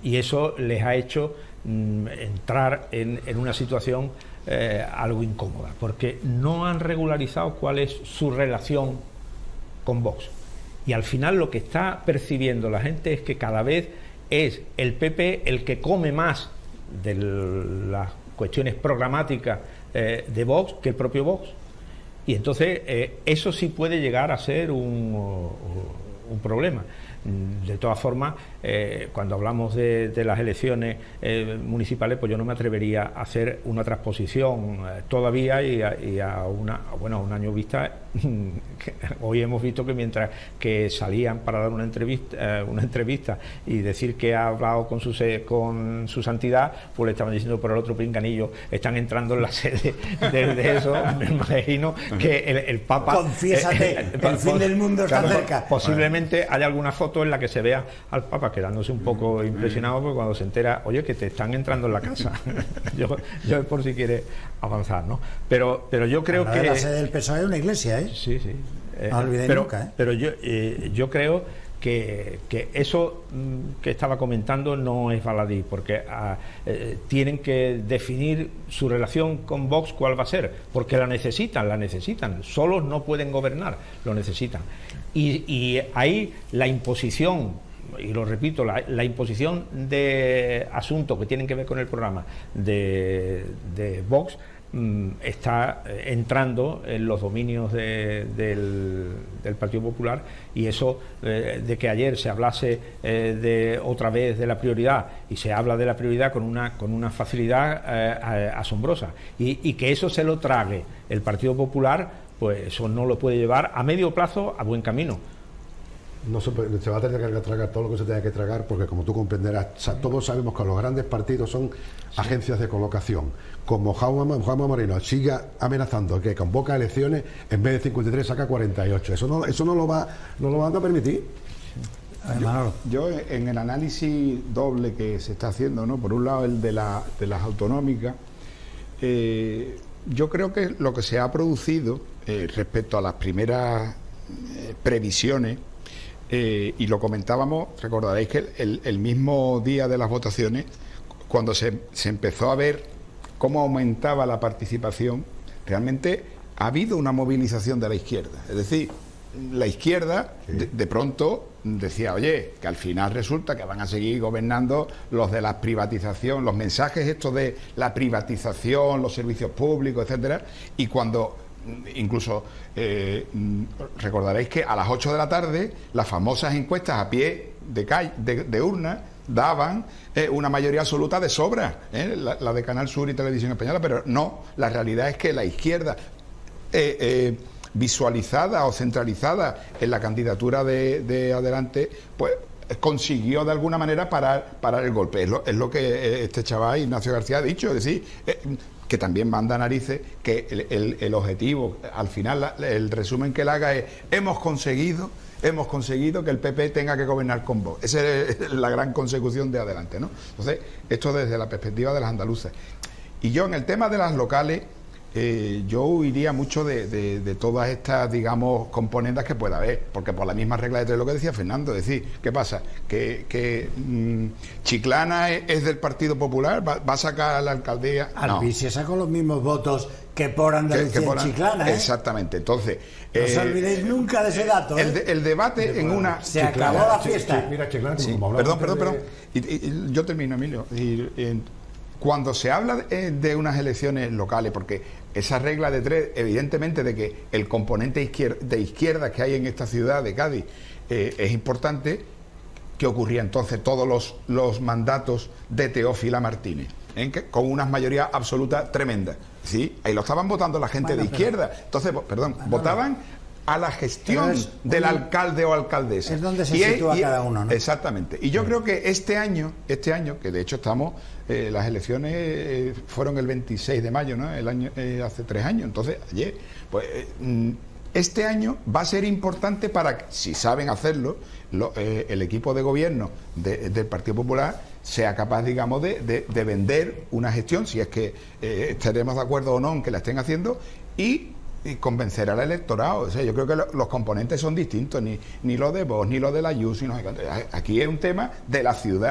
y eso les ha hecho entrar en una situación algo incómoda, porque no han regularizado cuál es su relación con Vox. Y al final lo que está percibiendo la gente es que cada vez es el PP el que come más de las cuestiones programáticas de Vox que el propio Vox. Y entonces eso sí puede llegar a ser un problema. De todas formas, cuando hablamos de las elecciones municipales, pues yo no me atrevería a hacer una transposición todavía y a un año vista. Hoy hemos visto que mientras que salían para dar una entrevista y decir que ha hablado con su santidad, pues le estaban diciendo por el otro pinganillo, están entrando en la sede de eso. Me imagino que el Papa... Confiésate, el fin del mundo está cerca. Posiblemente haya alguna foto en la que se vea al Papa quedándose un poco impresionado, porque cuando se entera, oye, que te están entrando en la casa. yo por si quiere avanzar, ¿no? Pero yo creo que la sede del PSOE es una iglesia, ¿eh? Sí. No olvidéis nunca, ¿eh? Pero yo creo que eso que estaba comentando no es baladí, porque tienen que definir su relación con Vox cuál va a ser, porque la necesitan, solos no pueden gobernar, lo necesitan. Y ahí la imposición, y lo repito, la imposición de asuntos que tienen que ver con el programa de Vox está entrando en los dominios del Partido Popular, y eso de que ayer se hablase otra vez de la prioridad, y se habla de la prioridad con una facilidad asombrosa, y que eso se lo trague el Partido Popular, pues eso no lo puede llevar a medio plazo a buen camino. No se va a tener que tragar todo lo que se tenga que tragar, porque como tú comprenderás, todos sabemos que los grandes partidos son agencias de colocación. Como Jaume Moreno siga amenazando que convoca elecciones, en vez de 53 saca 48. Eso no lo van a permitir. Yo en el análisis doble que se está haciendo, ¿no? Por un lado el de las autonómicas, yo creo que lo que se ha producido respecto a las primeras previsiones, y lo comentábamos, recordaréis que el mismo día de las votaciones, cuando se empezó a ver cómo aumentaba la participación, realmente ha habido una movilización de la izquierda. Es decir, la izquierda de pronto decía, oye, que al final resulta que van a seguir gobernando los de la privatización, los mensajes estos de la privatización, los servicios públicos, etcétera, y cuando incluso recordaréis que a las 8 de la tarde las famosas encuestas a pie de urna daban una mayoría absoluta de sobra, la de Canal Sur y Televisión Española, pero no, la realidad es que la izquierda visualizada o centralizada en la candidatura de Adelante, pues consiguió de alguna manera parar el golpe. Es lo que este chaval Ignacio García ha dicho, es decir, que también manda narices, que el objetivo, al final el resumen que él haga es: hemos conseguido que el PP tenga que gobernar con Vox. Esa es la gran consecución de Adelante, ¿no? Entonces, esto desde la perspectiva de las andaluces. Y yo en el tema de las locales, yo huiría mucho de todas estas, digamos, componentes que pueda haber, porque por la misma regla de tres, lo que decía Fernando, es decir, ¿qué pasa? Que Chiclana es del Partido Popular, va a sacar a la alcaldía. Albicia sacó los mismos votos que por Andalucía en Chiclana, ¿eh? Exactamente. Entonces, no os olvidéis nunca de ese dato, ¿eh? El debate en una... Se acabó la fiesta. Mira, Chiclana, sí, como perdón. Y yo termino, Emilio. Cuando se habla de unas elecciones locales, porque esa regla de tres, evidentemente, de que el componente de izquierda que hay en esta ciudad de Cádiz es importante, ¿qué ocurría entonces? Todos los mandatos de Teófila Martínez, con unas mayorías absolutas tremendas. Sí, ahí lo estaban votando la gente de izquierda. Entonces, votaban a la gestión del alcalde o alcaldesa. Es donde se sitúa cada uno, ¿no? Exactamente. Y yo creo que este año, que de hecho estamos, las elecciones fueron el 26 de mayo, ¿no? El año, hace 3 años. Entonces, ayer, pues este año va a ser importante para, si saben hacerlo, el equipo de gobierno del Partido Popular sea capaz, digamos, de vender una gestión, si es que estaremos de acuerdo o no en que la estén haciendo, y convencer al electorado. O sea, yo creo que los componentes son distintos, ni lo de Vox, ni lo de la Ayuso, aquí es un tema de la ciudad.